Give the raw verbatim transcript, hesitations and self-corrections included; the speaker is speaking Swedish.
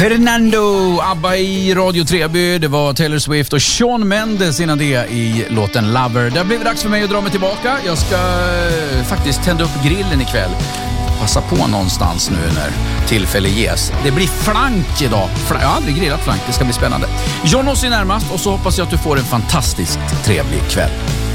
Fernando, ABBA i Radio Treby. Det var Taylor Swift och Shawn Mendes innan det i låten Lover. Där blev det dags för mig att dra mig tillbaka. Jag ska eh, faktiskt tända upp grillen ikväll. Passa på någonstans nu när tillfälle ges. Det blir flank idag. Jag har aldrig grillat flank, det ska bli spännande. John oss är närmast och så hoppas jag att du får en fantastiskt trevlig kväll.